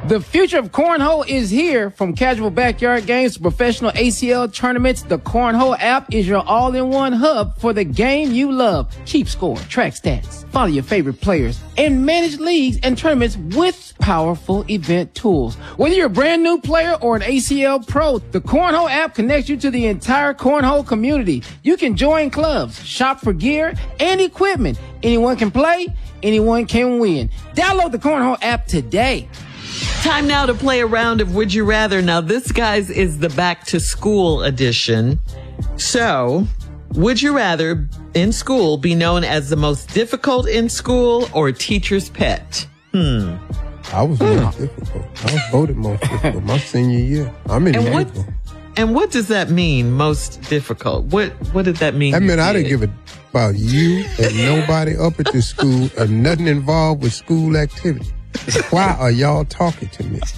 The future of cornhole is here. From casual backyard games to professional ACL tournaments, the Cornhole app is your all-in-one hub for the game you love. Keep score, track stats, follow your favorite players, and manage leagues and tournaments with powerful event tools. Whether you're a brand new player or an ACL pro, the Cornhole app connects you to the entire cornhole community. You can join clubs, shop for gear and equipment. Anyone can play, anyone can win. Download the Cornhole app today. Time now to play a round of Would You Rather. Now, this, guys, is the back to school edition. So, would you rather in school be known as the most difficult in school or teacher's pet? I was most difficult. I was voted most difficult my senior year. I'm in April. And what does that mean, most difficult? What did that mean? That meant I didn't give a about you and nobody up at the school and nothing involved with school activity. Why are y'all talking to me?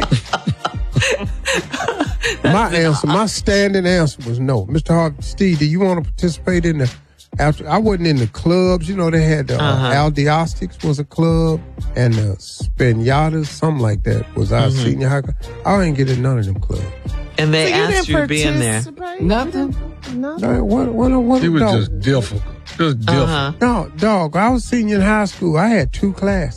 My standing answer was no. Mr. Harvey, Steve, do you want to participate in the after? I wasn't in the clubs. You know, they had the Aldiostics was a club and the Spinatas, something like that was our senior high club. I didn't get in none of them clubs. And they asked you to be in there. Nothing? No, what, He was just difficult. Just difficult. No, dog, I was senior in high school. I had 2 classes.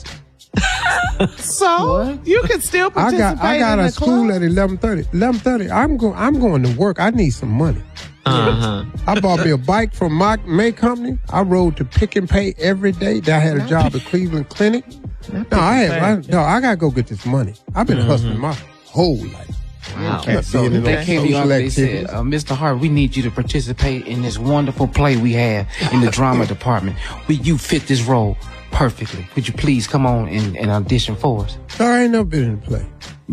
So you can still participate. I got in a the school club? at 11:30. 11:30. I'm going to work. I need some money. I bought me a bike from my May company. I rode to Pick and Pay every day. I had a job at Cleveland Clinic. I gotta go get this money. I've been hustling my whole life. Wow. So they came to you and they said, Mr. Hart, we need you to participate in this wonderful play we have in the drama department. You fit this role perfectly. Would you please come on and audition for us? No, I ain't never been in the play.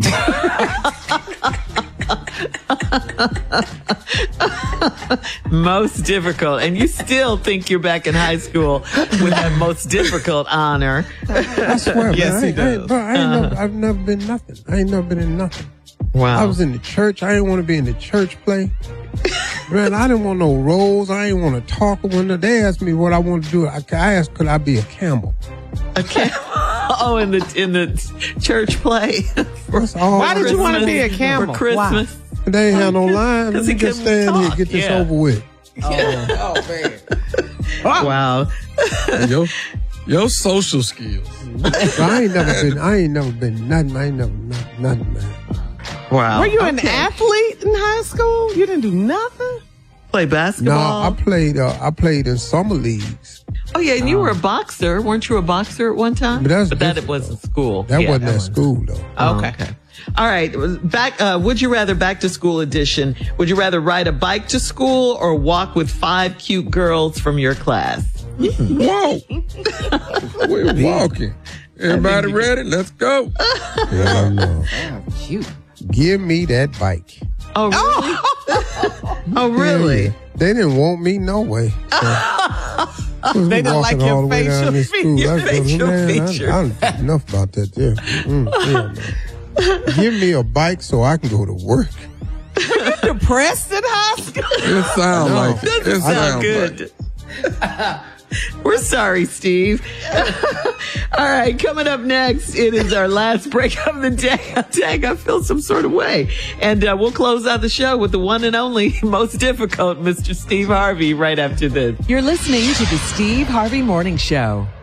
Most difficult. And you still think you're back in high school with that most difficult honor. I swear, Yes, man. I've never been nothing. I ain't never been in nothing. Wow. I was in the church. I didn't want to be in the church play. Man, I didn't want no roles. I didn't want to talk. When they asked me what I wanted to do, I asked, could I be a camel? A camel? Oh, in the church play. Why did you want to be a camel? For Christmas. Why? They ain't had no line. Let me just stand here and get this over with. Oh man. Wow. Your social skills. I ain't never been nothing. I ain't never nothing, man. Wow. Were you an athlete in high school? You didn't do nothing? Play basketball? No, I played in summer leagues. Oh, yeah, and you were a boxer. Weren't you a boxer at one time? But that wasn't school. That wasn't at school, though. Okay. All right. Back. Would you rather back to school edition? Would you rather ride a bike to school or walk with 5 cute girls from your class? Whoa. We're walking. Everybody ready? Let's go. Yeah, no. Cute. Give me that bike. Oh, really? Oh, really? Yeah. They didn't want me no way. They didn't like your facial features. Enough about that there. Give me a bike so I can go to work. You depressed in high school? It sounds like it. Doesn't sound good. We're sorry, Steve. All right, coming up next, it is our last break of the day. Dang, I feel some sort of way. And we'll close out the show with the one and only, most difficult, Mr. Steve Harvey, right after this. You're listening to the Steve Harvey Morning Show.